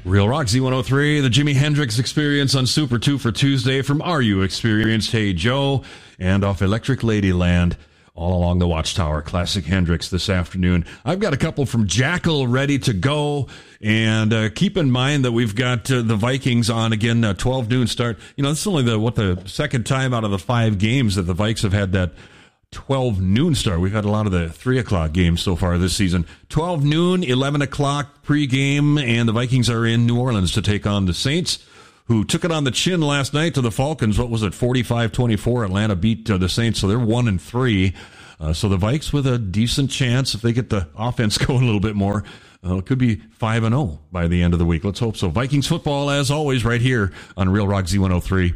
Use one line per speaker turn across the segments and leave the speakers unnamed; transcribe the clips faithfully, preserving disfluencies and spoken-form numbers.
Real Rock Z one oh three, the Jimi Hendrix Experience on Super two for Tuesday from Are You Experienced? Hey Joe, and off Electric Ladyland, all along the Watchtower, classic Hendrix this afternoon. I've got a couple from Jackal ready to go, and uh, keep in mind that we've got uh, the Vikings on again, uh, twelve noon start. You know, this is only the, what, the second time out of the five games that the Vikes have had that twelve noon start. We've had a lot of the three o'clock games so far this season. twelve noon, eleven o'clock pregame, and the Vikings are in New Orleans to take on the Saints, who took it on the chin last night to the Falcons. What was it, forty-five twenty-four? Atlanta beat uh, the Saints, so they're one and three. Uh, so the Vikes with a decent chance, if they get the offense going a little bit more, uh, it could be five and oh by the end of the week. Let's hope so. Vikings football, as always, right here on Real Rock Z one oh three.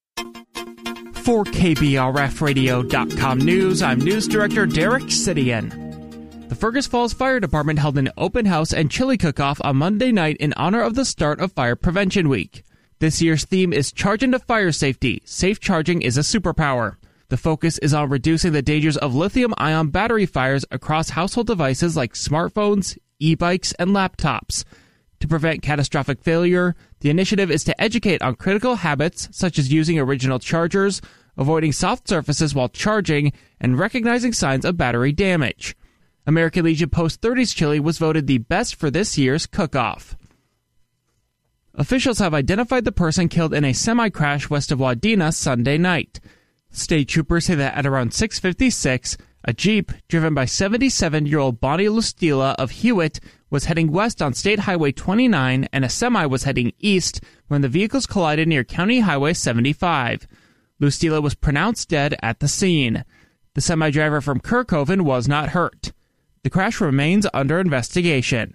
For K B R F radio dot com News, I'm News Director Derek Sidian. The Fergus Falls Fire Department held an open house and chili cook-off on Monday night in honor of the start of Fire Prevention Week. This year's theme is Charge into Fire Safety. Safe charging is a superpower. The focus is on reducing the dangers of lithium-ion battery fires across household devices like smartphones, e-bikes, and laptops. To prevent catastrophic failure, the initiative is to educate on critical habits such as using original chargers, avoiding soft surfaces while charging, and recognizing signs of battery damage. American Legion Post thirty's chili was voted the best for this year's cook-off. Officials have identified the person killed in a semi-crash west of Wadena Sunday night. State troopers say that at around six fifty-six, a Jeep, driven by seventy-seven-year-old Bonnie Lustila of Hewitt, was heading west on State Highway twenty-nine, and a semi was heading east when the vehicles collided near County Highway seventy-five. Lustila was pronounced dead at the scene. The semi-driver from Kirkhoven was not hurt. The crash remains under investigation.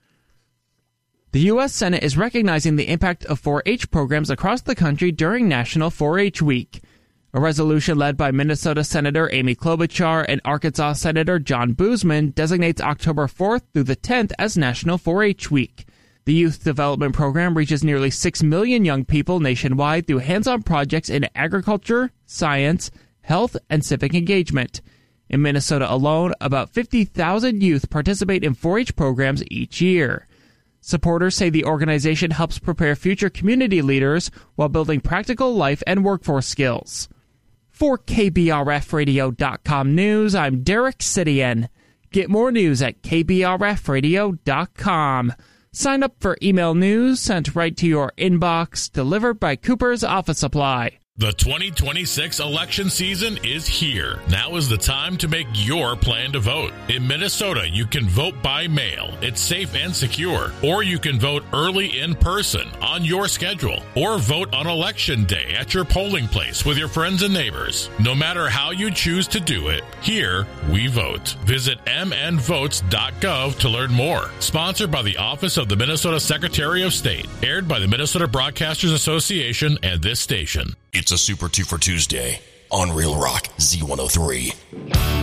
The U S Senate is recognizing the impact of four H programs across the country during National four H Week. A resolution led by Minnesota Senator Amy Klobuchar and Arkansas Senator John Boozman designates October fourth through the tenth as National four H Week. The Youth Development Program reaches nearly six million young people nationwide through hands-on projects in agriculture, science, health, and civic engagement. In Minnesota alone, about fifty thousand youth participate in four H programs each year. Supporters say the organization helps prepare future community leaders while building practical life and workforce skills. For K B R F radio dot com News, I'm Derek Sidian. Get more news at K B R F radio dot com. Sign up for email news sent right to your inbox, delivered by Cooper's Office Supply.
The twenty twenty-six election season is here. Now is the time to make your plan to vote. In Minnesota, you can vote by mail. It's safe and secure. Or you can vote early in person on your schedule. Or vote on election day at your polling place with your friends and neighbors. No matter how you choose to do it, here we vote. Visit m n votes dot gov to learn more. Sponsored by the Office of the Minnesota Secretary of State. Aired by the Minnesota Broadcasters Association and this station.
It's a Super two for Tuesday on Real Rock Z one oh three.